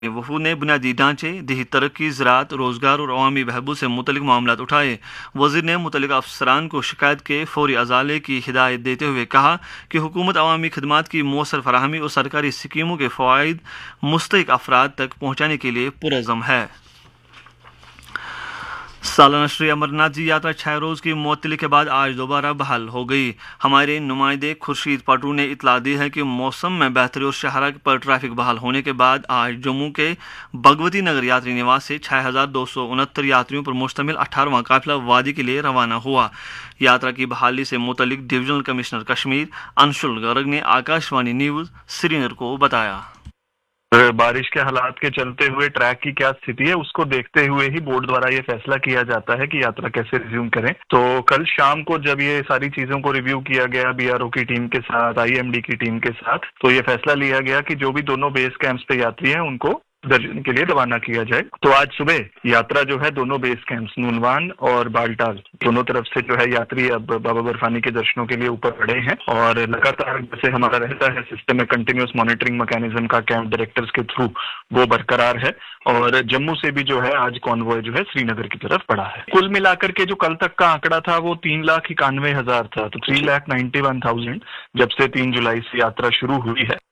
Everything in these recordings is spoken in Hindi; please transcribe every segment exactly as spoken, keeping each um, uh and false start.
वफूद ने बुनियादी ढांचे, देही तरक्की, ज़राअत, रोज़गार और अवामी बहबूद से मुतल्लिक़ मामलात उठाए। वज़ीर ने मुतल्लिक़ अफसरान को शिकायत के फौरी अज़ाले की हिदायत देते हुए कहा कि हुकूमत अवामी खिदमात की मौसर फराहमी और सरकारी स्कीमों के फ़वाइद मुस्तहिक़ अफराद तक पहुँचाने के लिए पुरअज़्म है। सालाना श्री अमरनाथ जी यात्रा छह रोज की मुअत्तली के बाद आज दोबारा बहाल हो गई। हमारे नुमाइंदे खुर्शीद पटू ने इतला दी है कि मौसम में बेहतरी और शहरा पर ट्रैफिक बहाल होने के बाद आज जम्मू के भगवती नगर यात्री निवास से छह हजार दो सौ उनहत्तर यात्रियों पर मुश्तमिल अठारहवां काफिला वादी के लिए रवाना हुआ। यात्रा की बहाली से मुतल्लिक डिवीजनल कमिश्नर कश्मीर अंशुल गर्ग ने आकाशवाणी न्यूज श्रीनगर को बताया। बारिश के हालात के चलते हुए ट्रैक की क्या स्थिति है उसको देखते हुए ही बोर्ड द्वारा ये फैसला किया जाता है कि यात्रा कैसे रिज्यूम करें। तो कल शाम को जब ये सारी चीजों को रिव्यू किया गया बीआरओ की टीम के साथ, आईएमडी की टीम के साथ, तो ये फैसला लिया गया कि जो भी दोनों बेस कैंप्स पे यात्री हैं उनको दर्शन के लिए रवाना किया जाए। तो आज सुबह यात्रा जो है दोनों बेस कैंप्स नूनवान और बालटाल दोनों तरफ से जो है यात्री अब बाबा बर्फानी के दर्शनों के लिए ऊपर बढ़े हैं और लगातार जैसे हमारा रहता है सिस्टम में कंटिन्यूस मॉनिटरिंग मैकेनिज्म का कैंप डायरेक्टर्स के थ्रू वो बरकरार है। और जम्मू से भी जो है आज कॉन्वॉय जो है श्रीनगर की तरफ बढ़ा है। कुल मिलाकर के जो कल तक का आंकड़ा था वो तीन लाख इक्यानवे हजार था, तो three lakh ninety one thousand जब से तीन जुलाई से यात्रा शुरू हुई है।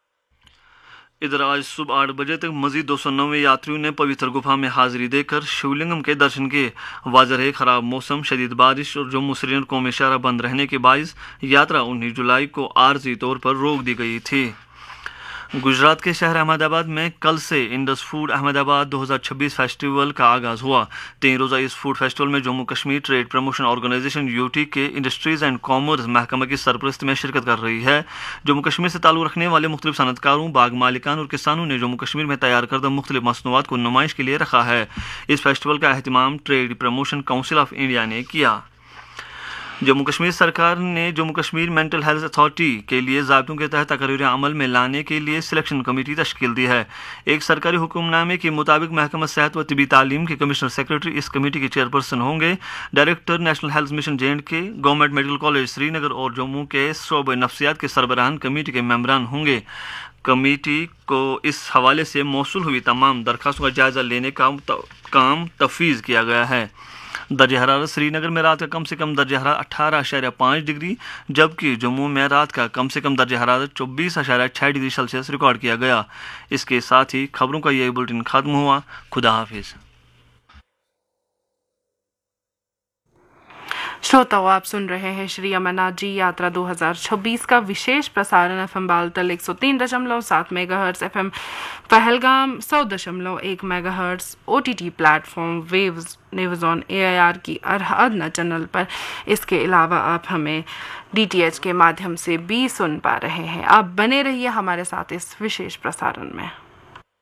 इधर आज सुबह आठ बजे तक मजीद दो सौ नब्बे यात्रियों ने पवित्र गुफा में हाजिरी देकर शिवलिंगम के दर्शन किए। वाज़ह है खराब मौसम, शदीद बारिश और जम्मू श्रीनगर कौमी शहरा बंद रहने के बायस यात्रा उन्नीस जुलाई को आर्जी तौर पर रोक दी गई थी। गुजरात के शहर अहमदाबाद में कल से इंडस फूड अहमदाबाद दो हज़ार छब्बीस फेस्टिवल का आगाज हुआ। तीन रोज़ा इस फूड फेस्टिवल में Jammu Kashmir trade promotion organisation UT के इंडस्ट्रीज एंड कॉमर्स महकमा की सरपरस्ती में शिरकत कर रही है। जम्मू कश्मीर से ताल्लुक़ रखने वाले मुख्तलिफ सनतकारों, बाग मालिकान और किसानों ने जम्मू कश्मीर में तैयार करदा मुख्तलिफ मसनूआत को नुमाइश के लिए रखा है। इस फेस्टिवल का अहतमाम trade promotion council of India ने किया। जम्मू कश्मीर सरकार ने Jammu Kashmir mental health authority के लिए ज़ाब्तों के तहत तकरीर अमल में लाने के लिए सिलेक्शन कमेटी तश्कील दी है। एक सरकारी हुक्मनामे के मुताबिक महकमा सेहत व तिबी तालीम के कमिश्नर सेक्रेटरी इस कमेटी के चेयरपर्सन होंगे। Director national health mission J and के, गवर्नमेंट मेडिकल कॉलेज श्रीनगर और जम्मू के शोबे नफ्सियात के सरबराहान कमेटी के मेंबरान होंगे। कमेटी को इस हवाले से मौसूल हुई तमाम दरखास्तों का जायजा लेने का काम तफवीज़ किया गया है। दर्ज हरारत श्रीनगर में रात का कम से कम दर्ज हरारत अठारह अशारिया पाँच डिग्री जबकि जम्मू में रात का कम से कम दर्ज हरारत चौबीस अशारिया छः डिग्री सेल्सियस रिकॉर्ड किया गया। इसके साथ ही खबरों का यह बुलेटिन खत्म हुआ। खुदा हाफिज। श्रोताओं, आप सुन रहे हैं श्री अमरनाथ जी यात्रा दो हज़ार छब्बीस का विशेष प्रसारण एफएम बालतल एक सौ तीन दशमलव सात मेगाहर्ट्ज, एफएम पहलगाम सौ दशमलव एक megahertz, OTT platform waves news on AIR की अरहदना चैनल पर। इसके अलावा आप हमें डीटीएच के माध्यम से भी सुन पा रहे हैं। आप बने रहिए हमारे साथ इस विशेष प्रसारण में।